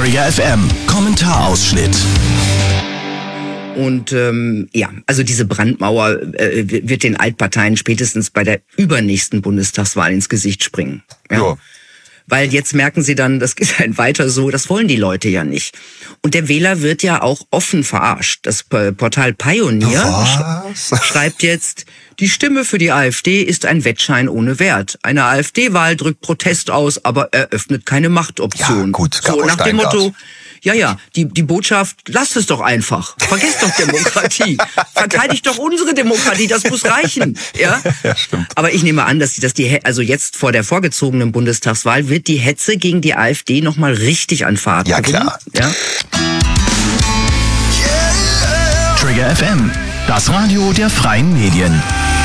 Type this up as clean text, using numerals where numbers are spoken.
Trigger FM, Kommentarausschnitt. Und also diese Brandmauer wird den Altparteien spätestens bei der übernächsten Bundestagswahl ins Gesicht springen. Ja. Weil jetzt merken sie dann, das geht halt weiter so, das wollen die Leute ja nicht. Und der Wähler wird ja auch offen verarscht. Das Portal Pioneer schreibt jetzt, die Stimme für die AfD ist ein Wettschein ohne Wert. Eine AfD-Wahl drückt Protest aus, aber eröffnet keine Machtoption. Ja, gut, so nach dem Motto, die Botschaft, lasst es doch einfach. Vergesst doch Demokratie. Verteidigt doch unsere Demokratie, das muss reichen. Ja, stimmt. Aber ich nehme an, dass also jetzt vor der vorgezogenen Bundestagswahl wird die Hetze gegen die AfD nochmal richtig an Fahrt gewinnen. Klar. Ja? Trigger FM, das Radio der freien Medien.